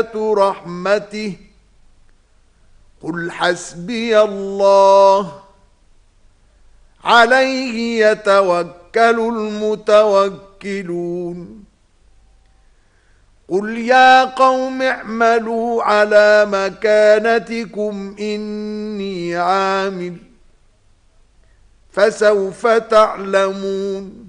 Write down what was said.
بقية رحمته قل حسبي الله عليه يتوكل المتوكلون قل يا قوم اعملوا على مكانتكم إني عامل فسوف تعلمون